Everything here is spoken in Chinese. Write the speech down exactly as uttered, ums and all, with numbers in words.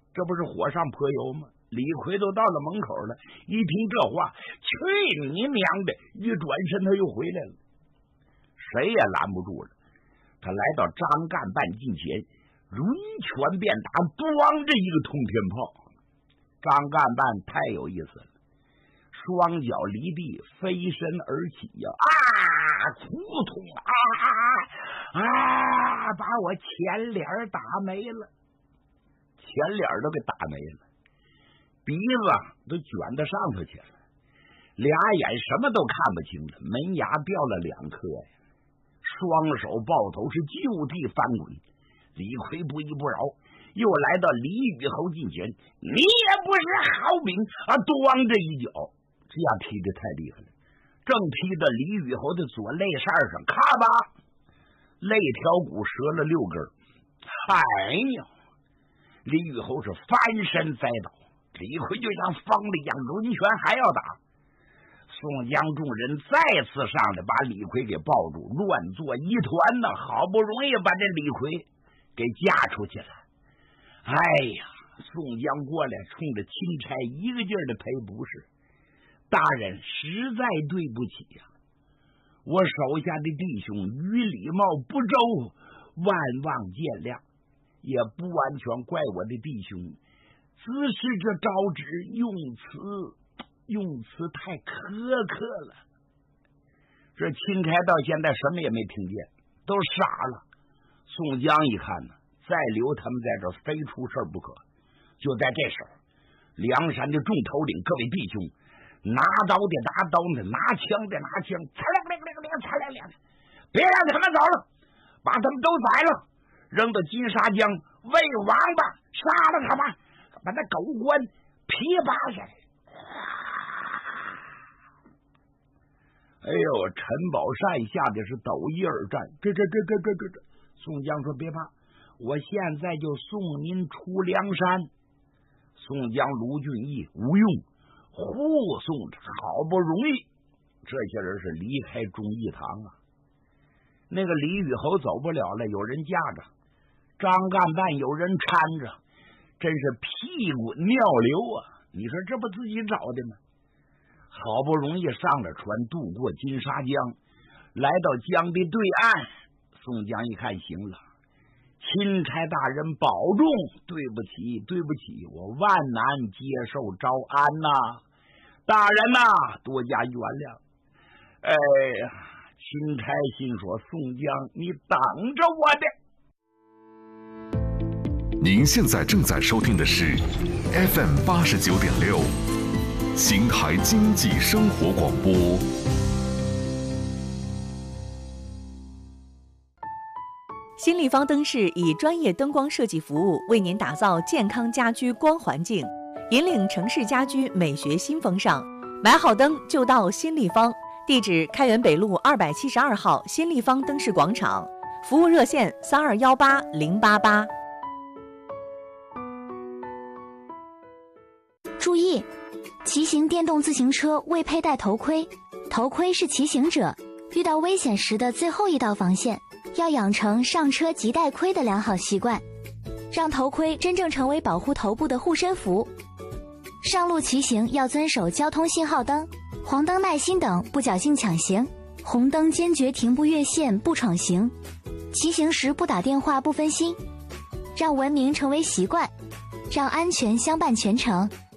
这不是火上泼油吗？李逵都到了门口了，一听这话，去你娘的！一转身他又回来了，谁也拦不住了。他来到张干办近前，抡拳便打，咣着一个通天炮。张干办太有意思了，双脚离地，飞身而起呀！啊，苦痛啊啊！把我前脸打没了，前脸都给打没了，鼻子都卷到上头去了，俩眼什么都看不清了，门牙掉了两颗呀，双手抱头是就地翻滚。李逵不依不饶，又来到李宇侯近前，你也不是好兵啊！咣这一脚，这样踢的太厉害了，正踢到李宇侯的左肋扇上，咔吧，肋条骨折了六根。哎呀！李宇侯是翻身栽倒，李逵就像疯了一样，抡拳还要打。宋江众人再次上来，把李逵给抱住，乱作一团呢。好不容易把这李逵给架出去了。哎呀，宋江过来冲着钦差一个劲儿的赔不是，大人实在对不起呀、啊，我手下的弟兄于礼貌不周，万望见谅，也不完全怪我的弟兄，只是这招旨用词用词太苛刻了。这钦差到现在什么也没听见，都傻了。宋江一看呢，再留他们在这儿非出事不可。就在这时候，梁山的众头领各位弟兄，拿刀的拿刀的，拿枪的拿枪，擦亮亮亮亮擦亮亮，别让他们走了，把他们都宰了，扔到金沙江喂王八，杀了他们，把那狗官皮扒下来。哎呦，陈宝善吓得是抖一耳战，这这这这这这这！宋江说：“别怕，我现在就送您出梁山。”宋江、卢俊义、吴用护送着，好不容易，这些人是离开忠义堂啊。那个李宇侯走不了了，有人架着，张干办有人搀着，真是屁滚尿流啊！你说这不自己找的吗？好不容易上了船，渡过金沙江，来到江的对岸。宋江一看，行了，钦差大人保重，对不起对不起，我万难接受招安呐、啊、大人呐、啊、多加原谅。哎呀，钦差心说，宋江你等着我的。 您现在正在收听的是 F M 八十九点六邢台经济生活广播。 新立方灯饰以专业灯光设计服务为您打造健康家居光环境，引领城市家居美学新风尚。买好灯就到新立方，地址开元北路二百七十二号新立方灯饰广场，服务热线三二幺八零八八。 注意，骑行电动自行车未佩戴头盔，头盔是骑行者遇到危险时的最后一道防线。要养成上车即戴盔的良好习惯，让头盔真正成为保护头部的护身符。上路骑行要遵守交通信号灯，黄灯耐心等不侥幸抢行，红灯坚决停不越线不闯行。骑行时不打电话不分心，让文明成为习惯，让安全相伴全程。